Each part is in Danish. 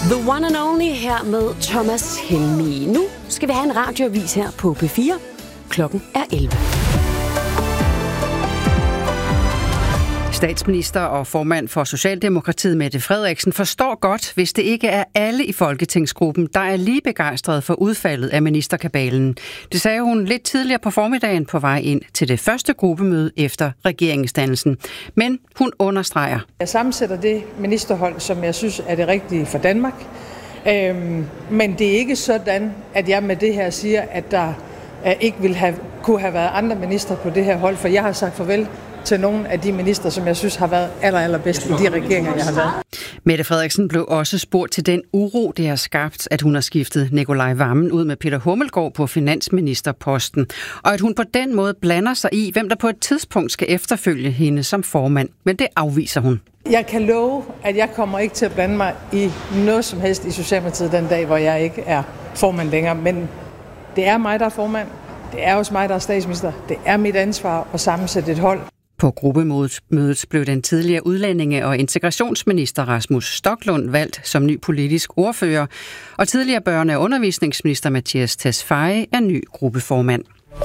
The one and only her med Thomas Helmig. Nu skal vi have en radioavis her på P4. Klokken er 11. Statsminister og formand for Socialdemokratiet Mette Frederiksen forstår godt, hvis det ikke er alle i folketingsgruppen, der er lige begejstrede for udfaldet af ministerkabalen. Det sagde hun lidt tidligere på formiddagen på vej ind til det første gruppemøde efter regeringsdannelsen. Men hun understreger. Jeg sammensætter det ministerhold, som jeg synes er det rigtige for Danmark. Men det er ikke sådan, at jeg med det her siger, at der ikke kunne have været andre ministre på det her hold, for jeg har sagt farvel til nogle af de ministre, som jeg synes har været allerbedst i de regeringer, jeg har været. Mette Frederiksen blev også spurgt til den uro, det har skabt, at hun har skiftet Nicolai Wammen ud med Peter Hummelgaard på finansministerposten, og at hun på den måde blander sig i, hvem der på et tidspunkt skal efterfølge hende som formand. Men det afviser hun. Jeg kan love, at jeg kommer ikke til at blande mig i noget som helst i Socialdemokratiet den dag, hvor jeg ikke er formand længere. Men det er mig, der er formand. Det er også mig, der er statsminister. Det er mit ansvar at sammensætte et hold. På gruppemødet blev den tidligere udlændinge- og integrationsminister Rasmus Stoklund valgt som ny politisk ordfører, og tidligere børne- og undervisningsminister Mattias Tesfaye er ny gruppeformand.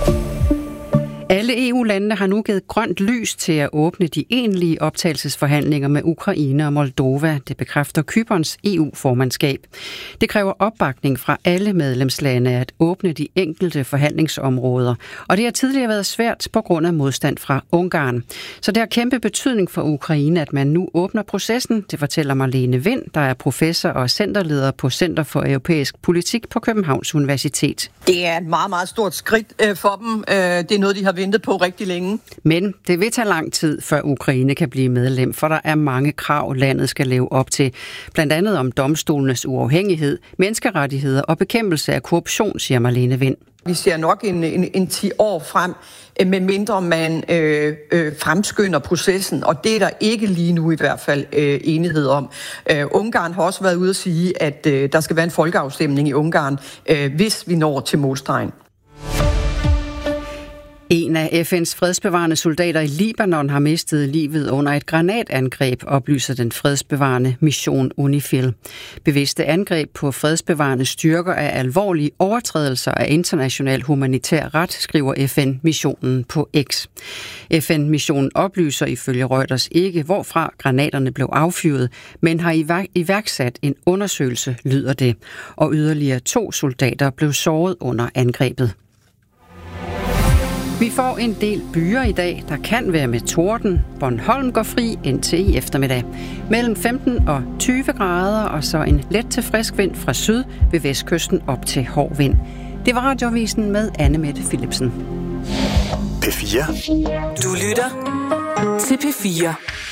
Alle EU-landene har nu givet grønt lys til at åbne de egentlige optagelsesforhandlinger med Ukraine og Moldova. Det bekræfter Cyperns EU-formandskab. Det kræver opbakning fra alle medlemslande at åbne de enkelte forhandlingsområder. Og det har tidligere været svært på grund af modstand fra Ungarn. Så det har kæmpe betydning for Ukraine, at man nu åbner processen. Det fortæller Marlene Vind, der er professor og centerleder på Center for Europæisk Politik på Københavns Universitet. Det er et meget, meget stort skridt for dem. Det er noget, de har ventet på rigtig længe. Men det vil tage lang tid, før Ukraine kan blive medlem, for der er mange krav, landet skal leve op til. Blandt andet om domstolenes uafhængighed, menneskerettigheder og bekæmpelse af korruption, siger Marlene Vind. Vi ser nok en 10 år frem, medmindre man fremskynder processen, og det er der ikke lige nu i hvert fald enighed om. Ungarn har også været ude at sige, at der skal være en folkeafstemning i Ungarn, hvis vi når til målstregen. En af FN's fredsbevarende soldater i Libanon har mistet livet under et granatangreb, oplyser den fredsbevarende mission UNIFIL. Bevidste angreb på fredsbevarende styrker er alvorlige overtrædelser af international humanitær ret, skriver FN-missionen på X. FN-missionen oplyser ifølge Reuters ikke, hvorfra granaterne blev affyret, men har iværksat en undersøgelse, lyder det. Og yderligere 2 soldater blev såret under angrebet. Vi får en del byer i dag, der kan være med torden. Bornholm går fri indtil i eftermiddag. Mellem 15 og 20 grader, og så en let til frisk vind fra syd ved vestkysten op til hård vind. Det var Radioavisen med Anne Mette Philipsen. P4. Du lytter til P4.